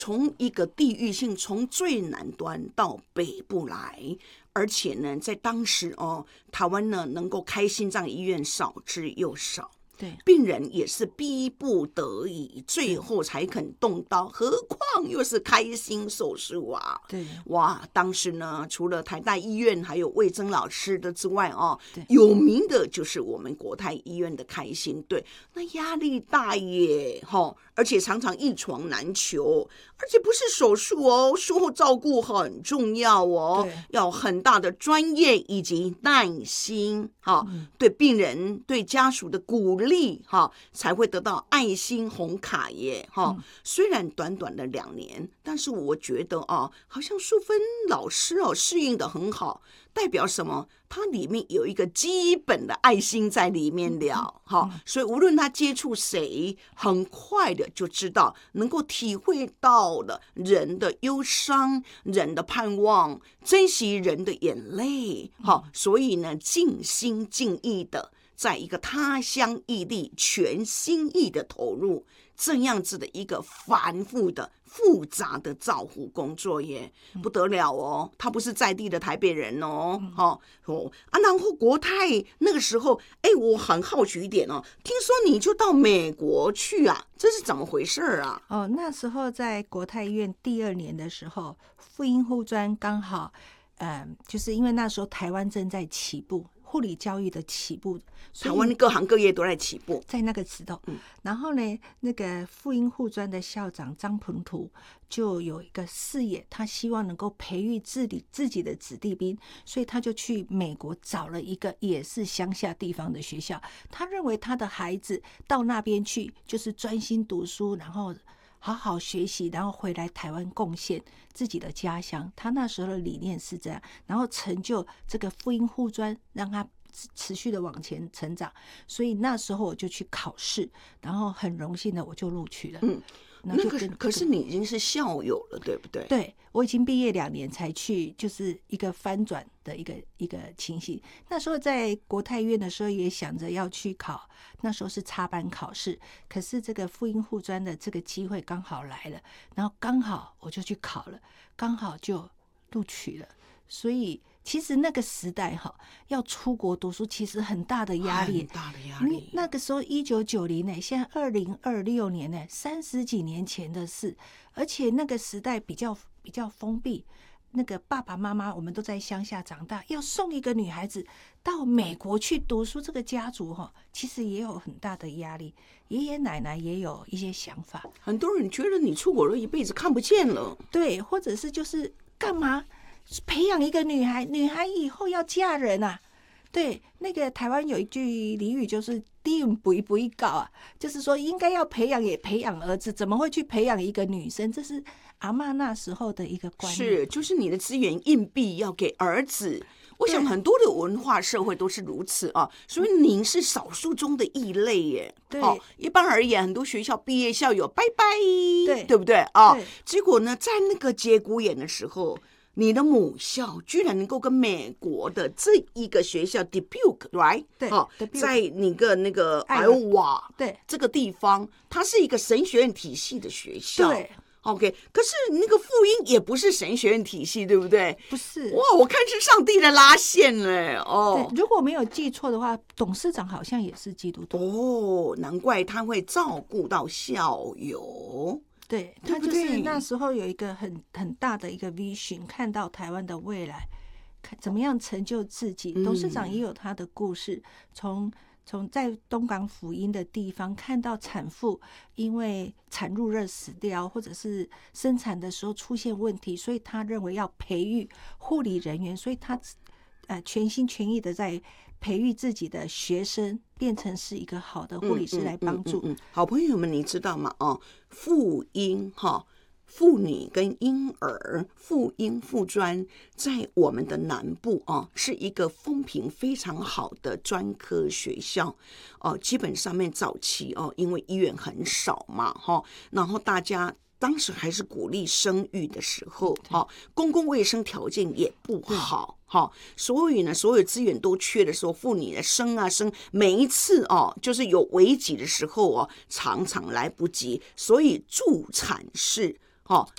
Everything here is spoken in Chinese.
从一个地域性，从最南端到北部来，而且呢，在当时台湾呢能够开心脏医院少之又少。 对， 病人也是逼不得已，最后才肯动刀，何况又是开心手术啊！ 对， 哇，当时呢，除了台大医院还有魏征老师的之外有名的就是我们国泰医院的开心队，那压力大耶，而且常常一床难求，而且不是手术术后照顾很重要要很大的专业以及耐心对病人对家属的鼓励才会得到爱心红卡耶虽然短短的2年，但是我觉得好像淑芬老师适应的很好，代表什么？它里面有一个基本的爱心在里面了所以无论他接触谁，很快的就知道，能够体会到了人的忧伤，人的盼望，珍惜人的眼泪所以呢，尽心尽意的在一个他乡异地全心意的投入这样子的一个繁复的复杂的照护工作耶，不得了他不是在地的台北人然后国泰那个时候我很好奇一点听说你就到美国去啊，这是怎么回事啊？ 那时候在国泰医院第2年的时候，妇婴护专刚好就是因为那时候台湾正在起步，护理教育的起步， 台湾各行各业都在起步， 在那个时候然后呢，那个妇婴护专的校长张鹏图就有一个视野，他希望能够培育自己的子弟兵，所以他就去美国找了一个也是乡下地方的学校，他认为他的孩子到那边去就是专心读书，然后好好学习，然后回来台湾贡献自己的家乡。他那时候的理念是这样，然后成就这个妇婴护专，让他持续的往前成长。所以那时候我就去考试，然后很荣幸的我就录取了。 可是你已经是校友了，对不对？ 对，我已经毕业2年才去，就是一个翻转的一个情形。那时候在国泰医院的时候也想着要去考，那时候是插班考试，可是这个妇婴护专的这个机会刚好来了，然后刚好我就去考了，刚好就录取了。所以其实那个时代要出国读书其实很大的压力， 很大的压力。 那个时候1990年，现在2026年呢，30几年前的事，而且那个时代比较封闭。那个爸爸妈妈我们都在乡下长大，要送一个女孩子到美国去读书，这个家族其实也有很大的压力，爷爷奶奶也有一些想法。 很多人觉得你出国了一辈子看不见了， 对，或者是就是干嘛培养一个女孩以后要嫁人啊。对，那个台湾有一句俚语就是定不一搞啊，就是说应该要培养也培养儿子，怎么会去培养一个女生？这是阿嬷那时候的一个观念。 是，就是你的资源硬币要给儿子。我想很多的文化社会都是如此所以您是少数中的异类耶。 对， 一般而言，很多学校毕业校友拜拜，对不对对。 结果呢，在那个节骨眼的时候，你的母校居然能够跟美国的这一个学校 Dubuque right 对在那个Iowa 对这个地方，它是一个神学院体系的学校。 对。 OK， 可是那个妇婴也不是神学院体系，对不对？ 不是。 哇，我看是上帝的拉线嘞。 对，如果没有记错的话，董事长好像也是基督徒。 难怪他会照顾到校友。 对，他就是那时候有一个很大的一个 vision， 看到台湾的未来，怎么样成就自己。董事长也有他的故事，从在东港福音的地方看到产妇因为产褥热死掉，或者是生产的时候出现问题，所以他认为要培育护理人员，所以他全心全意的在培育自己的学生，变成是一个好的护理师来帮助。 好朋友们，你知道吗？妇婴妇女跟婴儿妇婴妇专在我们的南部是一个风评非常好的专科学校基本上面早期因为医院很少嘛然后大家当时还是鼓励生育的时候公共卫生条件也不好所以呢，所有资源都缺的时候，妇女的生每一次就是有危急的时候常常来不及，所以助产士